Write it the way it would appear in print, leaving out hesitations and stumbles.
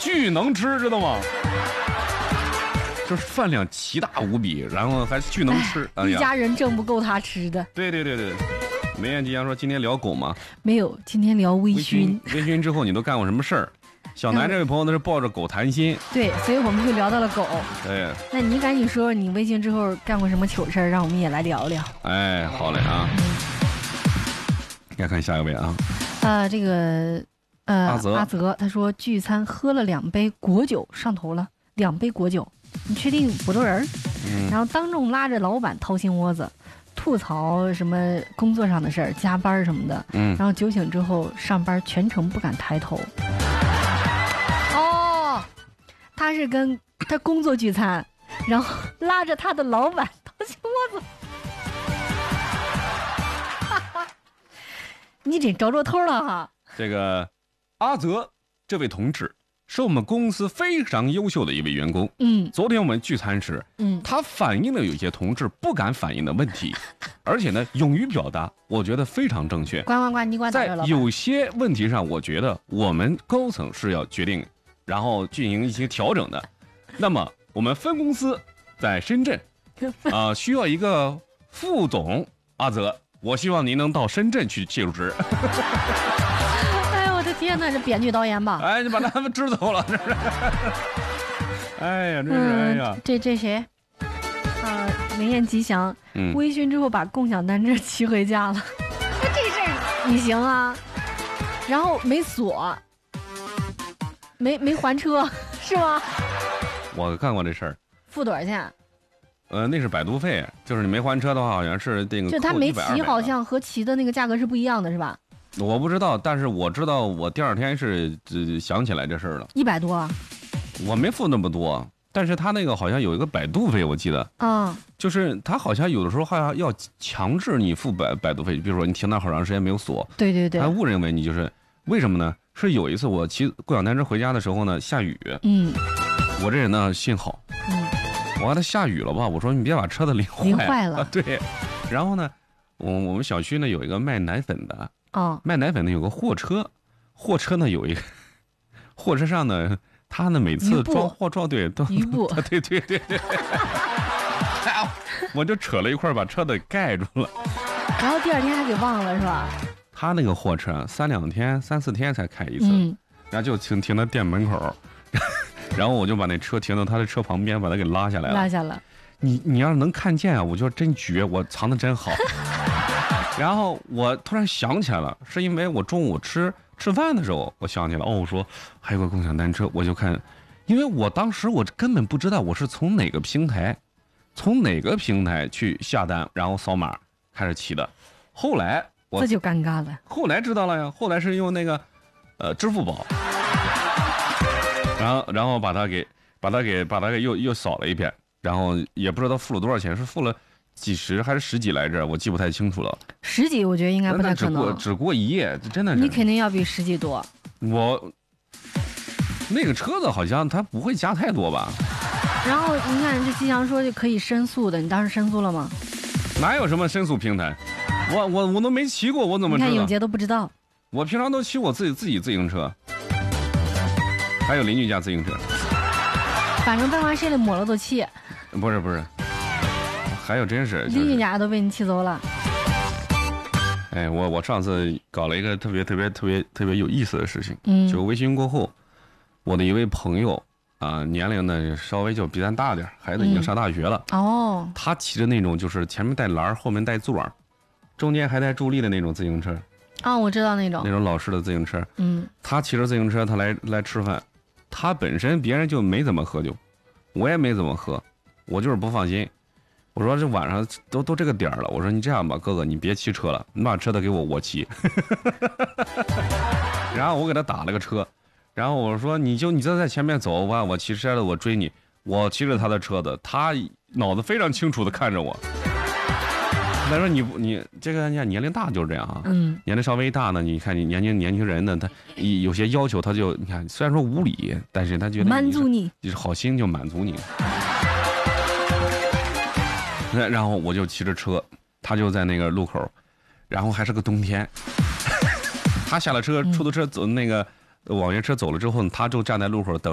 巨能吃，知道吗？就是饭量奇大无比，然后还巨能吃。哎呀， 一家人挣不够他吃的。 对。梅艳吉祥说今天聊狗吗？ 没有，今天聊微醺。 微醺之后你都干过什么事儿？小南这位朋友呢是抱着狗谈心。对， 所以我们就聊到了狗。 对， 那你赶紧说你微醺之后干过什么糗事儿，让我们也来聊聊。 哎，好嘞啊。来看下一位啊。 这个阿泽他说聚餐喝了2杯果酒上头了，2杯果酒，你确定不逗人？然后当众拉着老板掏心窝子，吐槽什么工作上的事儿、加班什么的。然后酒醒之后上班全程不敢抬头。哦，他是跟他工作聚餐，然后拉着他的老板掏心窝子。你真着头了哈！ 这个阿泽这位同志是我们公司非常优秀的一位员工。昨天我们聚餐时，他反映了有些同志不敢反映的问题，而且呢，勇于表达，我觉得非常正确。 关，你管打扰了。 在有些问题上，我觉得我们高层是要决定，然后进行一些调整的。那么，我们分公司在深圳，需要一个副总阿泽。我希望您能到深圳去入职。 哎呦我的天哪，这编剧导演吧？ 哎，你把他们支走了，这是。哎呀，真是哎呀！ 这谁？梅艳吉祥。微醺之后把共享单车骑回家了。这事儿你行啊？然后没锁，没还车，是吗？ 我干过这事儿。 付多少钱？ 那是摆渡费，就是你没还车的话，好像是这个。 就他没骑，好像和骑的那个价格是不一样的，是吧？ 我不知道，但是我知道，我第2天是想起来这事儿了。 100多啊？ 我没付那么多，但是他那个好像有一个摆渡费，我记得。就是他好像有的时候好像要强制你付摆渡费，比如说你停那好长时间没有锁。 对。 他误认为你就是为什么呢？是有一次我骑共享单车回家的时候呢，下雨。我这人呢幸好。我看他下雨了吧，我说你别把车子淋坏了。对，然后呢，我们小区呢有一个卖奶粉的。卖奶粉的有个货车呢有一个货车上呢，他呢每次装货装对都对。我就扯了一块把车子盖住了。 然后第2天还给忘了是吧？ 他那个货车3、4天才开一次，然后就停在店门口。然后我就把那车停到他的车旁边，把他给拉下来了。你要是能看见啊，我觉得真绝，我藏得真好。然后我突然想起来了，是因为我中午吃饭的时候，我想起来我说还有个共享单车，我就看，因为我当时我根本不知道我是从哪个平台去下单，然后扫码开始骑的。后来这就尴尬了。 后来知道了呀，后来是用那个支付宝。然后把它给又扫了一遍，然后也不知道付了多少钱，是付了几十还是10几来着，我记不太清楚了。 10几我觉得应该不太可能， 只过1页，真的是。 你肯定要比10几多。 我那个车子好像它不会加太多吧？ 然后你看这吉祥说就可以申诉的，你当时申诉了吗？ 哪有什么申诉平台？我都没骑过，我怎么知道？ 你看永杰都不知道。 我平常都骑我自己自行车。还有邻居家自行车， 反正办完事了抹了都气。 不是，还有真是邻居家都被你气走了。 哎，我上次搞了一个特别有意思的事情。就微醺过后，我的一位朋友年龄呢稍微就比咱大点，孩子已经上大学了。他骑着那种就是前面带栏后面带座中间还带助力的那种自行车。 我知道那种老式的自行车。他骑着自行车他来吃饭。他本身别人就没怎么喝酒，我也没怎么喝，我就是不放心。我说这晚上都这个点了，我说你这样吧，哥哥你别骑车了，你把车子给我骑。然后我给他打了个车，然后我说你再在前面走，我骑车的我追你，我骑着他的车子，他脑子非常清楚的看着我。他说你这个年龄大就是这样啊，年龄稍微大呢，你看你年轻人呢，他有些要求他就你看虽然说无理，但是他觉得满足你是好心就满足你。然后我就骑着车，他就在那个路口，然后还是个冬天，他下了车，出租车走那个网约车走了之后，他就站在路口等。